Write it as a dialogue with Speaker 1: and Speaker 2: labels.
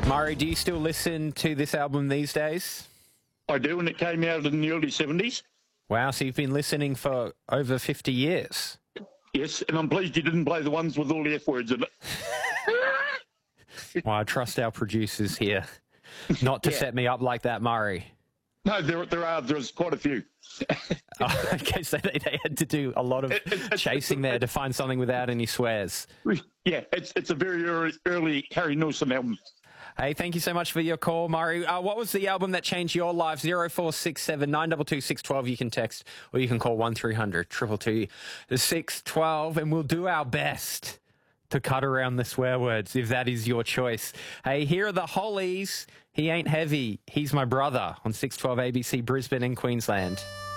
Speaker 1: Murray, do you still listen to this album these days?
Speaker 2: I do, and it came out in the early 70s.
Speaker 1: Wow, so you've been listening for over 50 years.
Speaker 2: Yes, and I'm pleased you didn't play the ones with all the F words in it.
Speaker 1: Well, I trust our producers here not to set me up like that, Murray.
Speaker 2: No, there's quite a few.
Speaker 1: Okay, so they had to do a lot of chasing there to find something without any swears.
Speaker 2: Yeah, it's a very early Harry Nilsson album.
Speaker 1: Hey, thank you so much for your call, Murray. What was the album that changed your life? 0467 922 612. You can text or you can call 1300 222 612 and we'll do our best to cut around the swear words if that is your choice. Hey, here are the Hollies. He ain't heavy. He's my brother on 612 ABC Brisbane and Queensland.